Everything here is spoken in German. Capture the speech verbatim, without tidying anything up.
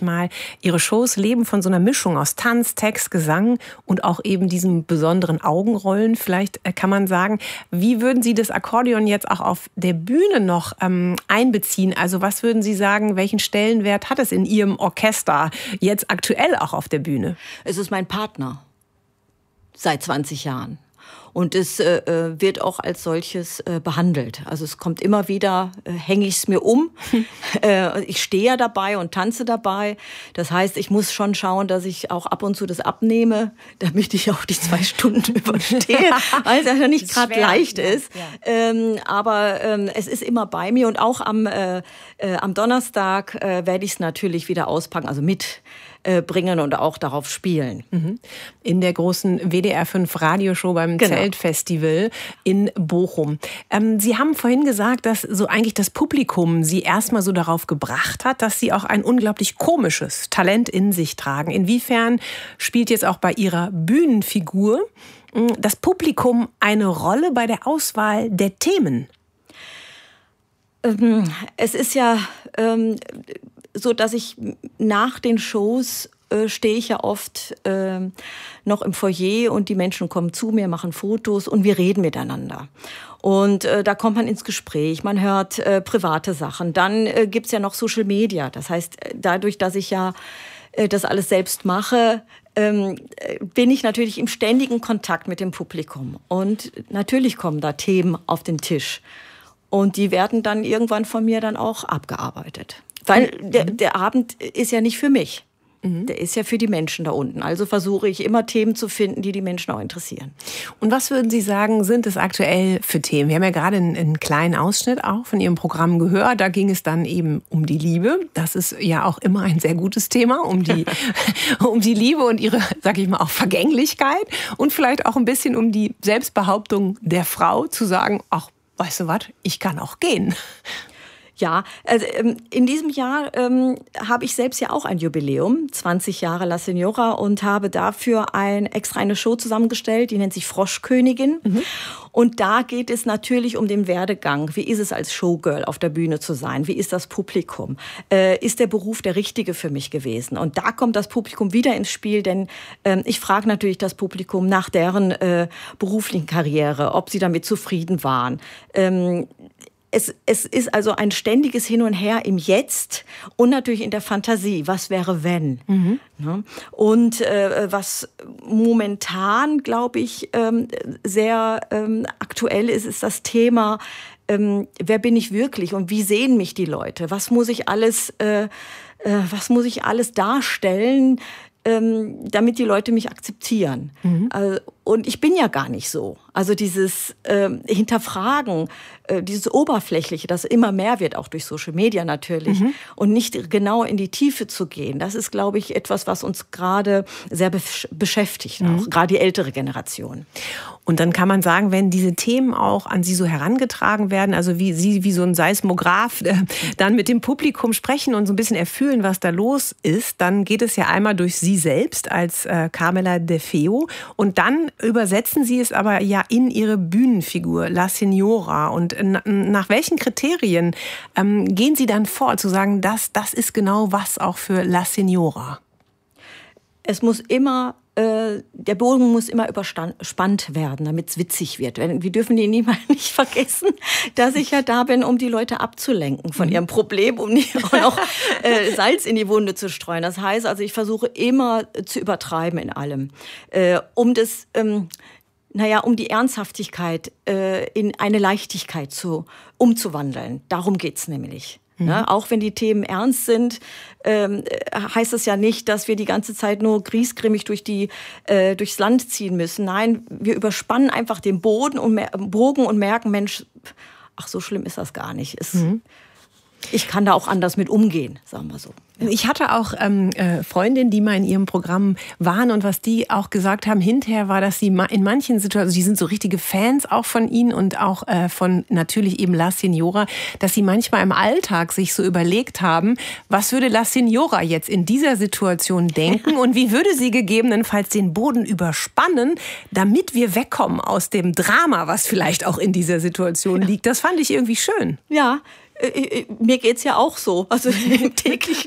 mal. Ihre Shows leben von so einer Mischung aus Tanz, Text, Gesang und auch eben diesem besonderen Augenrollen. Vielleicht kann man sagen, wie würden Sie das Akkordeon jetzt auch auf der Bühne noch ähm, einbeziehen? Also was würden Sie sagen, welchen Stellenwert hat es in Ihrem Orchester jetzt aktuell auch auf der Bühne? Es ist mein Partner seit zwanzig Jahren. Und es äh, wird auch als solches äh, behandelt. Also es kommt immer wieder, äh, hänge ich es mir um. äh, ich stehe ja dabei und tanze dabei. Das heißt, ich muss schon schauen, dass ich auch ab und zu das abnehme, damit ich auch die zwei Stunden überstehe, weil es ja nicht gerade leicht ja, ist. Ja. Ähm, aber ähm, es ist immer bei mir. Und auch am, äh, äh, am Donnerstag äh, werde ich es natürlich wieder auspacken, also mit bringen und auch darauf spielen. In der großen W D R fünf Radioshow beim genau. Zeltfestival in Bochum. Ähm, Sie haben vorhin gesagt, dass so eigentlich das Publikum Sie erstmal so darauf gebracht hat, dass Sie auch ein unglaublich komisches Talent in sich tragen. Inwiefern spielt jetzt auch bei Ihrer Bühnenfigur das Publikum eine Rolle bei der Auswahl der Themen? Ähm, es ist ja ähm, so, dass ich nach den Shows äh, stehe ich ja oft äh, noch im Foyer und die Menschen kommen zu mir, machen Fotos und wir reden miteinander. Und äh, da kommt man ins Gespräch, man hört äh, private Sachen. Dann äh, gibt's ja noch Social Media. Das heißt, dadurch, dass ich ja äh, das alles selbst mache, ähm, bin ich natürlich im ständigen Kontakt mit dem Publikum. Und natürlich kommen da Themen auf den Tisch. Und die werden dann irgendwann von mir dann auch abgearbeitet. Weil der, der Abend ist ja nicht für mich. Mhm. Der ist ja für die Menschen da unten. Also versuche ich immer Themen zu finden, die die Menschen auch interessieren. Und was würden Sie sagen, sind es aktuell für Themen? Wir haben ja gerade einen, einen kleinen Ausschnitt auch von Ihrem Programm gehört. Da ging es dann eben um die Liebe. Das ist ja auch immer ein sehr gutes Thema, um die, um die Liebe und ihre, sag ich mal, auch Vergänglichkeit. Und vielleicht auch ein bisschen um die Selbstbehauptung der Frau, zu sagen, ach, weißt du was, ich kann auch gehen. Ja, also in diesem Jahr ähm, habe ich selbst ja auch ein Jubiläum, zwanzig Jahre La Signora, und habe dafür ein, extra eine Show zusammengestellt, die nennt sich Froschkönigin. Mhm. Und da geht es natürlich um den Werdegang. Wie ist es als Showgirl auf der Bühne zu sein? Wie ist das Publikum? Äh, ist der Beruf der richtige für mich gewesen? Und da kommt das Publikum wieder ins Spiel, denn äh, ich frage natürlich das Publikum nach deren äh, beruflichen Karriere, ob sie damit zufrieden waren. Ähm, Es, es ist also ein ständiges Hin und Her im Jetzt und natürlich in der Fantasie. Was wäre, wenn? Mhm. Und äh, was momentan, glaube ich, ähm, sehr ähm, aktuell ist, ist das Thema, ähm, wer bin ich wirklich und wie sehen mich die Leute? Was muss ich alles, äh, äh, was muss ich alles darstellen, ähm, damit die Leute mich akzeptieren? Mhm. Also, und ich bin ja gar nicht so. Also dieses äh, Hinterfragen, äh, dieses Oberflächliche, das immer mehr wird, auch durch Social Media natürlich, mhm. und nicht genau in die Tiefe zu gehen, das ist, glaube ich, etwas, was uns gerade sehr besch- beschäftigt, mhm. auch gerade die ältere Generation. Und dann kann man sagen, wenn diese Themen auch an Sie so herangetragen werden, also wie Sie wie so ein Seismograph äh, dann mit dem Publikum sprechen und so ein bisschen erfühlen, was da los ist, dann geht es ja einmal durch Sie selbst als äh, Carmela De Feo und dann übersetzen Sie es aber ja in Ihre Bühnenfigur, La Signora. Und nach welchen Kriterien ähm, gehen Sie dann vor, zu sagen, das, das ist genau was auch für La Signora? Es muss immer, äh, der Bogen muss immer überspannt werden, damit es witzig wird. Wir dürfen die niemals nicht vergessen, dass ich ja da bin, um die Leute abzulenken von ihrem Problem, um nicht auch noch äh, Salz in die Wunde zu streuen. Das heißt also, ich versuche immer zu übertreiben in allem, äh, um das... Ähm, Naja, um die Ernsthaftigkeit äh, in eine Leichtigkeit zu, umzuwandeln. Darum geht's nämlich. Mhm. Ne? Auch wenn die Themen ernst sind, ähm, heißt das ja nicht, dass wir die ganze Zeit nur griesgrimmig durch die, äh, durchs Land ziehen müssen. Nein, wir überspannen einfach den Boden und mer- Bogen und merken, Mensch, ach, so schlimm ist das gar nicht. Es, mhm. Ich kann da auch anders mit umgehen, sagen wir so. Ja. Ich hatte auch ähm, äh, Freundinnen, die mal in ihrem Programm waren und was die auch gesagt haben hinterher war, dass sie in manchen Situationen, also die sind so richtige Fans auch von Ihnen und auch äh, von natürlich eben La Signora, dass sie manchmal im Alltag sich so überlegt haben, was würde La Signora jetzt in dieser Situation denken und wie würde sie gegebenenfalls den Boden überspannen, damit wir wegkommen aus dem Drama, was vielleicht auch in dieser Situation liegt. Das fand ich irgendwie schön. Ja. Mir geht's ja auch so. Also täglich